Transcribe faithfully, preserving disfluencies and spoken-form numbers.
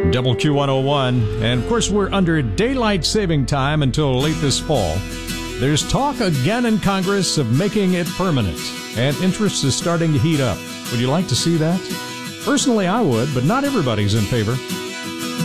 Double Q one oh one, and of course we're under daylight saving time until late this fall. There's talk again in Congress of making it permanent, and interest is starting to heat up. Would you like to see that? Personally, I would, but not everybody's in favor.